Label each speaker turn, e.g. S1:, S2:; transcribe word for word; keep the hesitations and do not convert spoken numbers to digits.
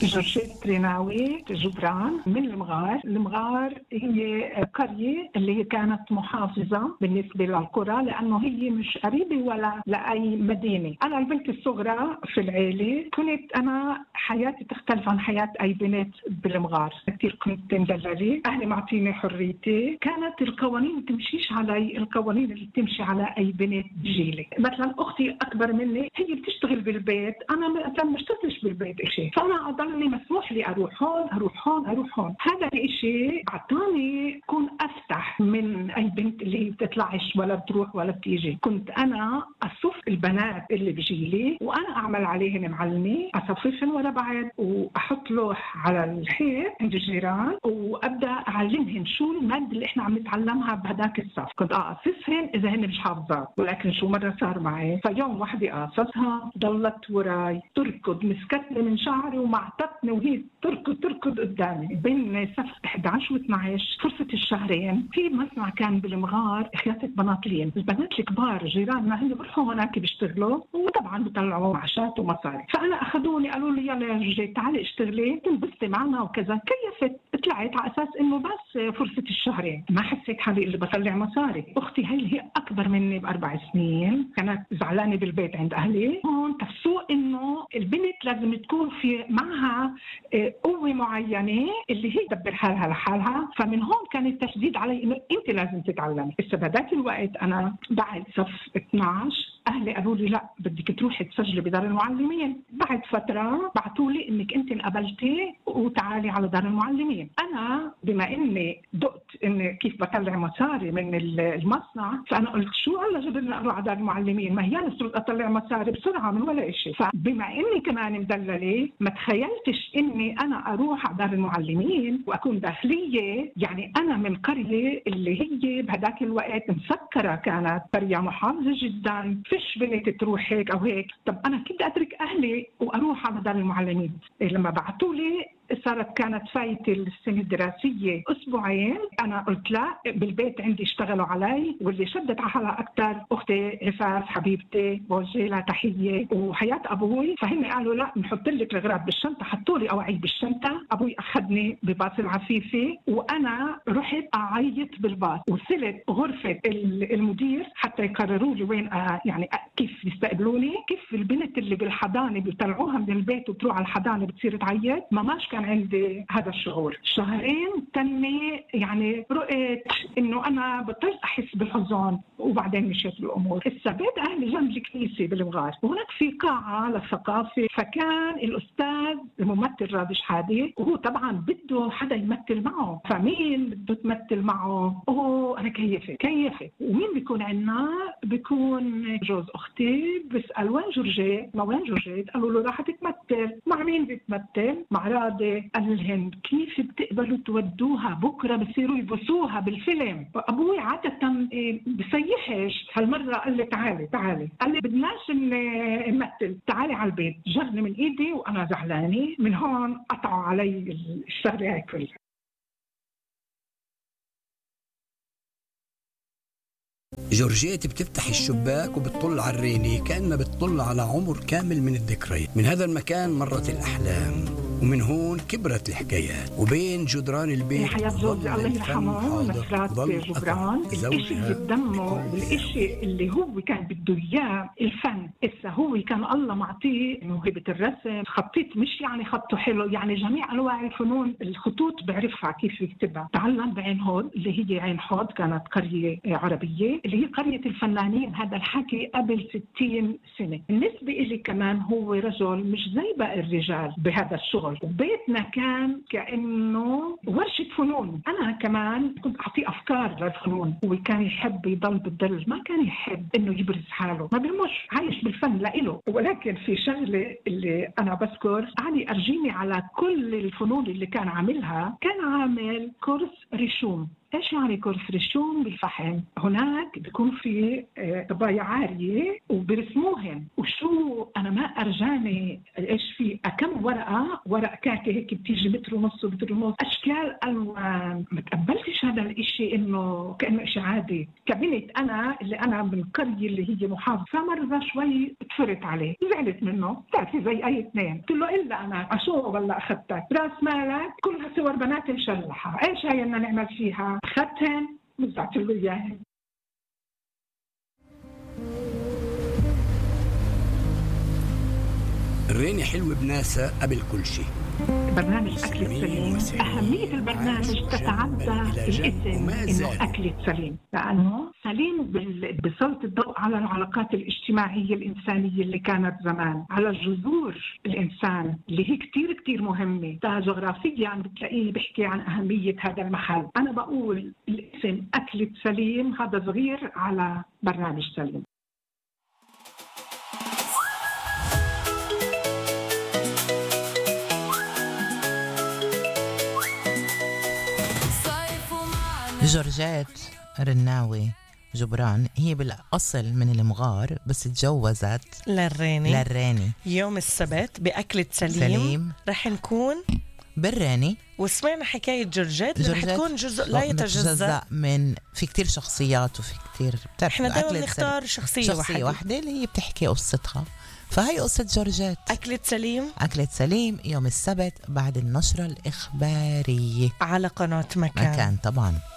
S1: جورجيت ريناوي جبران من المغار. المغار هي قرية اللي هي كانت محافظة بالنسبة للقرى، لأنه هي مش قريبة ولا لأي مدينة. أنا البنت الصغرى في العيلة، كنت أنا حياتي تختلف عن حياة أي بنت بالمغار. كثير كنت مدللة، أهلي معطيني حريتي، كانت القوانين تمشيش علي القوانين اللي بتمشي على أي بنت بجيلي. مثلا أختي أكبر مني هي بتشتغل بالبيت، أنا مثلا ما اشتغلش بالبيت إشي، فأنا أضلني مسموح لي أروح هون أروح هون أروح هون. هذا الإشي أعطاني كون أفتح من أي بنت اللي هي بتطلعش ولا بتروح ولا بتيجي. كنت أنا أصف البنات اللي بجيلي وأنا أعمل عليهن معلمة، أصففن ورا بعض وأحط لوح على الحيط عند الجيران وأبدأ أعلمهن شو المادة اللي إحنا عم نتعلمها بهداك الصف. كنت أقصصهن إذا هن مش حافظات، ولكن شو مرة صار معي فيوم وحدة قاصصها ضلت وراي تركض، مسكتني من شعري ومعطتني وهي تركض تركض قدامي. بين صف إحدى عشر و اثني عشر فرصة الشهرين في مصنع كان بالمغار خياطة بناطيل، البنات الكبار جيراننا هن بيروحوا هناك بيشتغلوا وطبعا بيطلعوا معاشات ومصاري. فأنا أخذوني قالوا لي يلا يا جوجي تعالي اشتغلي تنبسطي معنا وكذا. كيفت طلعت على أساس إنه بس فرصة الشهرين، ما حسيت حالي اللي بطلع مصاري. أختي هي اللي هي أكبر مني بأربع سنين كانت زعلانة بالبيت عند أهلي. هون تفسوا إنه البنت لازم تكون في معها قوة معينة اللي هي تدبر حالها لحالها. فمن هون كان التشديد علي إنه أنت لازم تتعلمي. بس بهذاك الوقت أنا بعد صف اثني عشر أهلي قالوا لي لا بدك تروحي تسجلي بدار المعلمين. بعد فترة بعثوا لي إنك أنت انقبلتي وتعالي على دار المعلمين. أنا بما إني دقت إن كيف بطلع مصاري من المصنع، فأنا قلت شو الله جبرنا أروح على دار المعلمين، ما هي المفروض أطلع مصاري بسرعة من ولا إشي. فبما إني كمان مدللة ما تخيلتش إني أنا أروح على دار المعلمين وأكون داخلية. يعني أنا من قرية اللي هي بهداك الوقت مسكرة، كانت قرية محافظة جدا، فيش بنت تروح هيك أو هيك. طب أنا كيف أترك أهلي وأروح على دار المعلمين؟ لما بعثوا لي صارت كانت فايتة السنة الدراسية أسبوعين، أنا قلت لا بالبيت عندي اشتغلوا علي. واللي شدت على حالها أكثر أختي عفاف حبيبتي بوجه لها تحية وحياة أبوي. فهم قالوا لا نحط لك الأغراض بالشنطة، حطوا لي أوعي بالشنطة. أبوي أخذني بباص العفيفي وأنا رحت أعيط بالباص. وصلت غرفة المدير حتى يقرروا لي وين يعني كيف يستقبلوني. كيف البنت اللي بالحضانة بيطلعوها من البيت وتروح على الحضانة بتصير تعيط، ما ماش كان عندي هذا الشعور. شهرين تني يعني رؤيت انه انا بطلت احس بالحزن وبعدين مشيت الامور. هسه بيت اهلي جنب الكنيسه بالمغار وهناك في قاعه للثقافه، فكان الاستاذ الممثل رادي شحاده وهو طبعا بده حدا يمثل معه. فمين بده تمثل معه؟ اوه انا كيفت كيفت. ومين بيكون عندنا؟ بيكون جوز اختي. بسال وين جورجيت؟ ما وين جورجيت؟ قالوا له راح تتمثل. مع مين بتمثل؟ مع رادي. قال لهم كيف بتقبلوا تودوها بكره بصيروا يبصوها بالفيلم؟ ابوي عاده بصيحش. هالمره قال لي تعالي تعالي، قال لي بدناش نمثل، تعالي على البيت. جرني من ايدي وانا زعلانه. من هون قطعوا علي الشغله هاي كلها.
S2: جورجيت بتفتح الشباك وبتطل على الريني كأنها بتطل على عمر كامل من الذكريات. من هذا المكان مرت الأحلام ومن هون كبرت الحكايات. وبين جدران البيت
S1: حياة زوجي الله يرحمه نصرات جبران، الاشي اللي بدمه والاشي اللي هو كان بده اياه الفن. إسا هو كان الله معطيه موهبة الرسم، خطيط مش يعني خطه حلو، يعني جميع انواع الفنون الخطوط بعرفها كيف يكتبها. تعلم بعين هود اللي هي عين حود، كانت قرية عربية اللي هي قرية الفنانين. هذا الحكي قبل ستين سنة. بالنسبة إلي كمان هو رجل مش زي باقي الرجال بهذا الشغل. بيتنا كان كأنه ورشة فنون. أنا كمان كنت أعطيه أفكار للفنون. هو كان يحب يضل بالدرج، ما كان يحب إنه يبرز حاله، ما بيمش عايش بالفن لإله. ولكن في شغلة اللي أنا بذكر عني أرجيني على كل الفنون اللي كان عاملها، كان عامل كورس ريشوم. إيش يعني كورفريشون بالفحم؟ هناك بيكون في طبايع عارية وبرسموهن، وشو أنا ما أرجاني إيش في كم ورقة ورق كعكة هيك بتيجي متر ونص ومتر ونص، أشكال ألوان. ما تقبلتش هذا الإشي إنه كأنه إشي عادي. كبنت أنا اللي أنا من قرية اللي هي محافظة مرة شوي تفرت عليه، زعلت منه، تعرفي زي أي اثنين. قلت له إلا أنا عشو والله أخذتك راس مالك كلها صور بنات مشلحة، إيش هاي بدنا نعمل فيها؟ أخذتهن وزعت له إياهن.
S2: الريني حلو بناسها قبل كل شيء.
S1: برنامج أكل سليم، أهمية البرنامج تتعدى الاسم إنه أكل سليم، لأنه سليم بسلط الضوء على العلاقات الاجتماعية الإنسانية اللي كانت زمان، على جذور الإنسان اللي هي كتير كتير مهمة. جغرافيا عم بتلاقيه بيحكي عن أهمية هذا المحل. أنا بقول الاسم أكل سليم هذا صغير على برنامج سليم.
S3: جورجيت رناوي جبران هي بالأصل من المغار بس تجوزت
S4: للريني.
S3: للريني
S4: يوم السبت بأكلة سليم,
S3: سليم
S4: رح نكون
S3: بالريني.
S4: وسمعنا حكاية جورجيت اللي رح تكون جزء لا يتجزأ
S3: من في كتير شخصيات وفي كتير.
S4: احنا دائما نختار شخصية,
S3: شخصية واحدة اللي هي بتحكي قصتها، فهي قصة جورجيت.
S4: أكلة سليم
S3: أكلة سليم يوم السبت بعد النشرة الإخبارية
S4: على قناة مكان,
S3: مكان طبعا.